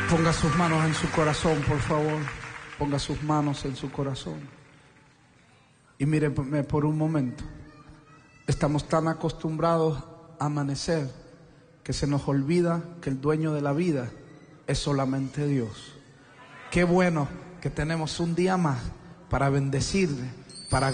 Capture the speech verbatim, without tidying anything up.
Ponga sus manos en su corazón, por favor. Ponga sus manos en su corazón. Y míreme por un momento. Estamos tan acostumbrados a amanecer que se nos olvida que el dueño de la vida es solamente Dios. Qué bueno que tenemos un día más para bendecirle